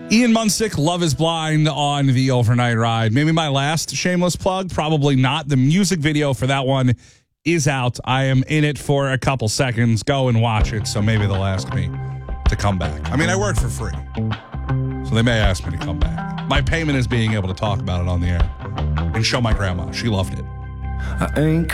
Ian Munsick, Love is Blind on the Overnight Ride. Maybe my last shameless plug, probably not. The music video for that one is out. I am in it for a couple seconds. Go and watch it, so maybe they'll ask me to come back. I mean, I work for free, so they may ask me to come back. My payment is being able to talk about it on the air and show my grandma. She loved it. I ain't